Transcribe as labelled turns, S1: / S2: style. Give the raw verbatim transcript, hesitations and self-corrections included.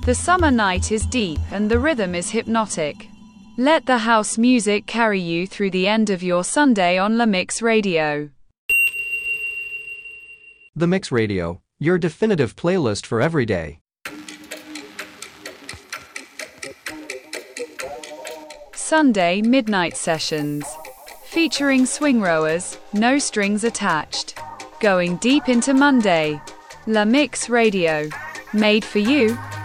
S1: The summer night is deep and the rhythm is hypnotic. Let the house music carry you through the end of your Sunday on La Mix Radio.
S2: The Mix Radio, your definitive playlist for every day.
S1: Sunday Midnight Sessions. Featuring swing rowers, no strings attached. Going deep into Monday. La Mix Radio. Made for you.